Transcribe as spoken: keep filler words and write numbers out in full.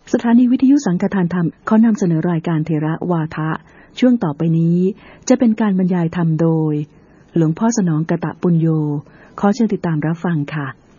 สถานีวิทยุสังฆทานธรรมขอนำเสนอรายการเถระวาทะช่วงต่อไปนี้จะเป็นการบรรยายธรรมโดยหลวงพ่อสนองกตปุญโญขอเชิญติดตามรับฟังค่ะ